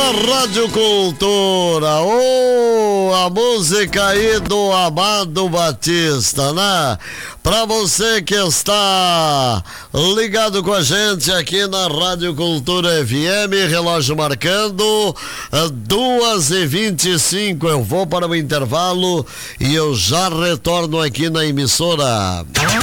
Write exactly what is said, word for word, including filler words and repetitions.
na Rádio Cultura. Oh, a música aí do Amado Batista, né? Pra você que está ligado com a gente aqui na Rádio Cultura F M, relógio marcando duas e vinte e cinco. Eu vou para o intervalo e eu já retorno aqui na emissora.